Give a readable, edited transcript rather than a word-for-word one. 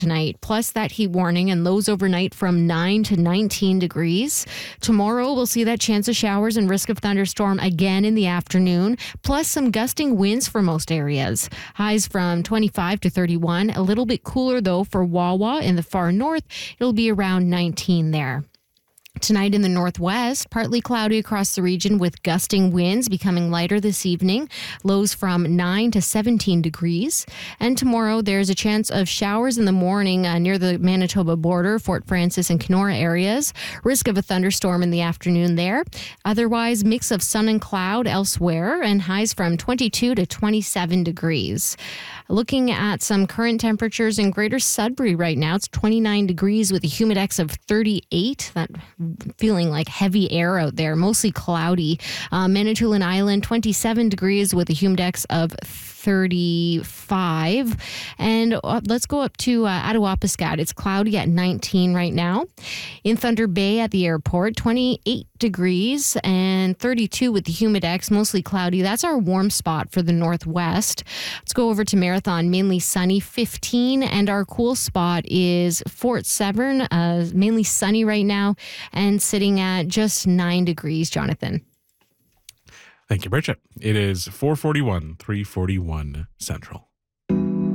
tonight, plus that heat warning and lows overnight from 9 to 19 degrees. Tomorrow, we'll see that chance of showers and risk of thunderstorm again in the afternoon, plus some gusting winds for most areas. Highs from 25 to 31. A little bit cooler, though, for Wawa in the far north. It'll be around 19 there. Tonight in the northwest, partly cloudy across the region with gusting winds becoming lighter this evening. Lows from 9 to 17 degrees. And tomorrow, there's a chance of showers in the morning near the Manitoba border, Fort Frances and Kenora areas. Risk of a thunderstorm in the afternoon there. Otherwise, mix of sun and cloud elsewhere, and highs from 22 to 27 degrees. Looking at some current temperatures in Greater Sudbury right now, it's 29 degrees with a humidex of 38. That feeling like heavy air out there, mostly cloudy. Manitoulin Island, 27 degrees with a humidex of 35. And let's go up to Attawapiskat. It's cloudy at 19 right now. In Thunder Bay at the airport, 28 degrees and 32 with the humidex, mostly cloudy. That's our warm spot for the northwest. Let's go over to Marathon, mainly sunny, 15. And our cool spot is Fort Severn, mainly sunny right now and sitting at just 9 degrees, Jonathan. Thank you, Bridget. It is 4:41, 3:41 Central.